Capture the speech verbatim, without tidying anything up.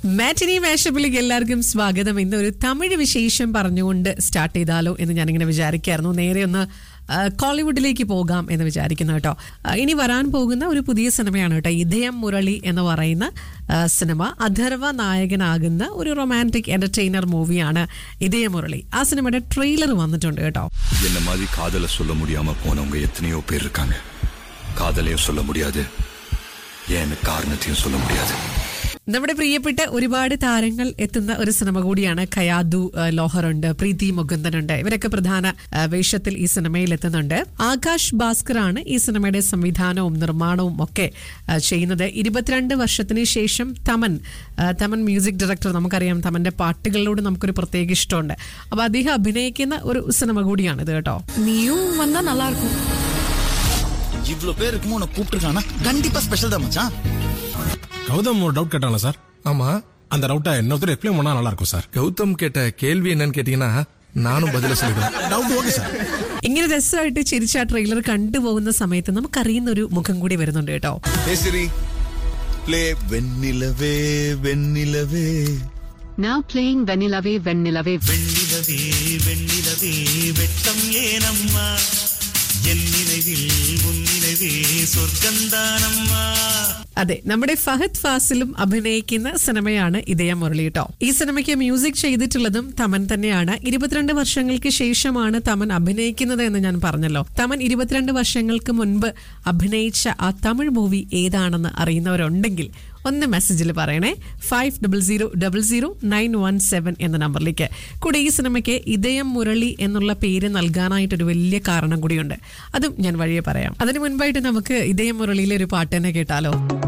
മാറ്റിനി മാഷപ്പിലേക്ക് എല്ലാവർക്കും സ്വാഗതം. ഇന്ന് ഒരു തമിഴ് വിശേഷം പറഞ്ഞുകൊണ്ട് സ്റ്റാർട്ട് ചെയ്താലോ എന്ന് ഞാനിങ്ങനെ വിചാരിക്കായിരുന്നു. നേരെ ഒന്ന് കോളിവുഡിലേക്ക് പോകാം എന്ന് വിചാരിക്കുന്നു കേട്ടോ. ഇനി വരാൻ പോകുന്ന ഒരു പുതിയ സിനിമയാണ് കേട്ടോ, ഇതയം മുരളി എന്ന് പറയുന്ന സിനിമ. അഥർവ നായകനാകുന്ന ഒരു റൊമാൻറ്റിക് എന്റർടൈനർ മൂവിയാണ് ഇതയം മുരളി. ആ സിനിമയുടെ ട്രെയിലർ വന്നിട്ടുണ്ട് കേട്ടോ. என்ன மாதிரி காதலை சொல்ல முடியாம போனவங்க எத்தனையோ பேர் இருக்காங்க. காதலையும் சொல்ல முடியாது, ஏன் காரணத்தையும் சொல்ல முடியாது. നമ്മുടെ പ്രിയപ്പെട്ട ഒരുപാട് താരങ്ങൾ എത്തുന്ന ഒരു സിനിമ കൂടിയാണ്. കയാദു ലോഹറുണ്ട്, പ്രീതി മുകുന്ദനുണ്ട്. ഇവരൊക്കെ പ്രധാന വേഷത്തിൽ ഈ സിനിമയിൽ എത്തുന്നുണ്ട്. ആകാശ് ഭാസ്കർ ആണ് ഈ സിനിമയുടെ സംവിധാനവും നിർമ്മാണവും ഒക്കെ ചെയ്യുന്നത്. ഇരുപത്തിരണ്ട് വർഷത്തിന് ശേഷം തമൻ തമൻ മ്യൂസിക് ഡയറക്ടർ, നമുക്കറിയാം തമന്റെ പാട്ടുകളിലൂടെ നമുക്കൊരു പ്രത്യേക ഇഷ്ടമുണ്ട്. അപ്പൊ അദ്ദേഹം അഭിനയിക്കുന്ന ഒരു സിനിമ കൂടിയാണ് ഇത് കേട്ടോ. നീയും വന്നാ நல்லா இருக்கும். இவ்ளோ பேர் இருக்குமோ உன்னை கூப்பிட்டுருக்கானா கண்டிப்பா ஸ்பெஷல் தான் மச்சான். கௌதம் ஒரு டவுட் கேட்டாங்களா சார்? ஆமா, அந்த டவுட்டை இன்னொருத்தர் எக்ஸ்பிளைன் பண்ணா நல்லா இருக்கும் சார். கௌதம் கேட்ட கேள்வி என்னன்னு கேட்டீங்கன்னா நானும் பதில சொல்லிடுவேன். Doubt okay sir. ഇങ്ങനെ രസമായിട്ട് ചിരിച്ച ആ ട്രെയിലർ കണ്ടുപോകുന്ന സമയത്ത് നമുക്കറിയുന്ന ഒരു മുഖം കൂടി വരുന്നുണ്ട് കേട്ടോ. പ്ലേ വെണ്ണിലവേ വെണ്ണിലവേ. Now playing വെണ്ണിലവേ വെണ്ണിലവേ വെണ്ണിലവേ വെണ്ണിലവേ വെട്ടം ഏനമ്മ എന്നിനവിൽ മുന്നിലവേ സ്വർഗന്ധാനമ്മ. അതെ, നമ്മുടെ ഫഹദ് ഫാസിലും അഭിനയിക്കുന്ന സിനിമയാണ് ഇതയം മുരളി കേട്ടോ. ഈ സിനിമയ്ക്ക് മ്യൂസിക് ചെയ്തിട്ടുള്ളതും തമൻ തന്നെയാണ്. ഇരുപത്തിരണ്ട് വർഷങ്ങൾക്ക് ശേഷമാണ് തമൻ അഭിനയിക്കുന്നത് എന്ന് ഞാൻ പറഞ്ഞല്ലോ. തമൻ ഇരുപത്തിരണ്ട് വർഷങ്ങൾക്ക് മുൻപ് അഭിനയിച്ച ആ തമിഴ് മൂവി ഏതാണെന്ന് അറിയുന്നവരുണ്ടെങ്കിൽ ഒന്ന് മെസ്സേജിൽ പറയണേ. Five double zero double zero nine one seven എന്ന നമ്പറിലേക്ക്. കൂടെ ഈ സിനിമയ്ക്ക് ഇതയം മുരളി എന്നുള്ള പേര് നൽകാനായിട്ടൊരു വലിയ കാരണം കൂടിയുണ്ട്. അതും ഞാൻ വഴിയെ പറയാം. അതിനു മുൻപായിട്ട് നമുക്ക് ഇതയം മുരളിയിലെ ഒരു പാട്ട് തന്നെ കേട്ടാലോ.